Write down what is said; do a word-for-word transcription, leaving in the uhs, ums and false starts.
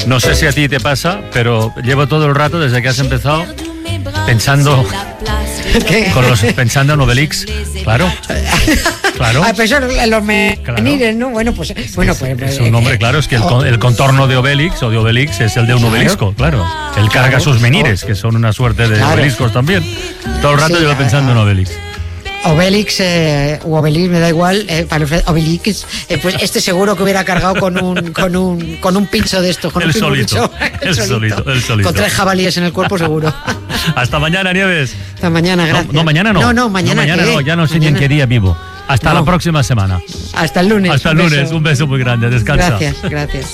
No sé si a ti te pasa, pero llevo todo el rato desde que has empezado pensando ¿Qué? con los pensando en Obelix, claro. Claro. Ah, pues son los menires, ¿no? Bueno, pues bueno, es, pues es un nombre, claro, es que el, con, el contorno de Obelix o de Obelix es el de un Claro. obelisco, claro. Él carga Claro. sus menires, que son una suerte de Claro. obeliscos también. Todo el rato Sí, llevo a- pensando a- en Obelix. Obelix eh, o Obelix, me da igual, eh, para los- Obelix, eh, pues este seguro que hubiera cargado con un con un con un pincho de estos, con El un pincho, solito, el solito, el solito. Con tres jabalíes en el cuerpo seguro. Hasta mañana, Nieves. Hasta mañana, gracias. No, no, mañana no. No, no, mañana, mañana ¿qué? no, ya no sé ni en Mañana- qué día vivo. Hasta No. la próxima semana. Hasta el lunes. Hasta el Un lunes, beso. un beso muy grande. Descansa. Gracias, gracias.